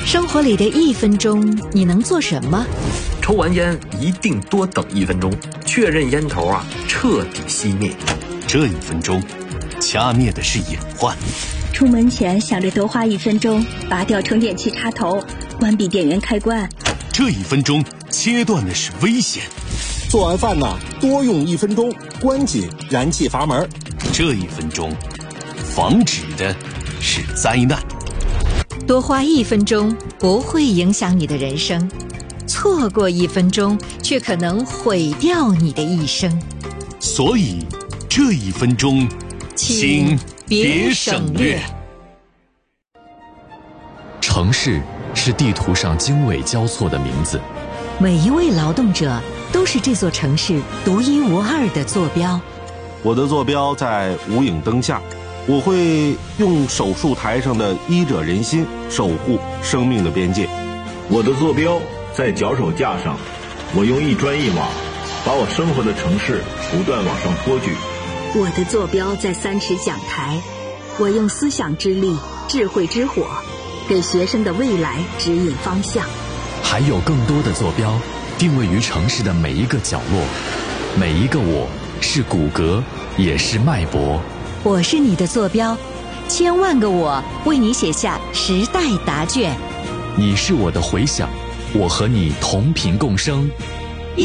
生活里的1分钟，你能做什么？ 抽完烟一定多等1分钟，确认烟头彻底熄灭。 这1分钟，掐灭的是隐患。 出门前想着多花1分钟，拔掉充电器插头，关闭电源开关。 这1分钟，切断的是危险。 做完饭多用1分钟，关紧燃气阀门。 这1分钟，防止的是灾难。 多花1分钟不会影响你的人生，错过1分钟却可能毁掉你的一生。 所以，这1分钟，请别省略。 城市是地图上经纬交错的名字， 每一位劳动者都是这座城市独一无二的坐标。 我的坐标在无影灯下，我会用手术台上的医者仁心守护生命的边界。 我的坐标在脚手架上，我用一砖一瓦把我生活的城市不断往上托举。 我的坐标在3尺讲台，我用思想之力、智慧之火给学生的未来指引方向。 还有更多的坐标定位于城市的每一个角落，每一个我是骨骼，也是脉搏。 我是你的坐标，千万个我为你写下时代答卷。 你是我的回响，我和你同频共生，